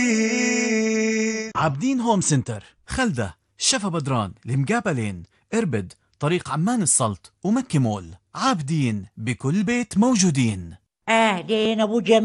عابدين هوم سنتر، خلدة، شفا بدران، المقابلين، إربد، طريق عمان السلط، ومكة مول. عابدين، بكل بيت موجودين. أهلين أبو جمال.